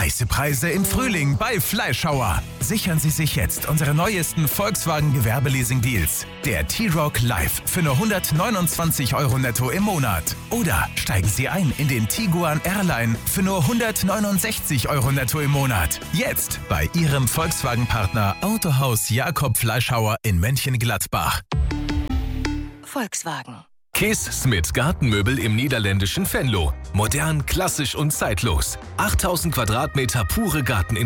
Heiße Preise im Frühling bei Fleischhauer. Sichern Sie sich jetzt unsere neuesten Volkswagen Gewerbeleasing-Deals. Der T-Roc Live für nur 129 € netto im Monat. Oder steigen Sie ein in den Tiguan Airline für nur 169 € netto im Monat. Jetzt bei Ihrem Volkswagen-Partner Autohaus Jakob Fleischhauer in Mönchengladbach. Volkswagen. Kees Smit Gartenmöbel im niederländischen Venlo. Modern, klassisch und zeitlos. 8000 Quadratmeter pure Garten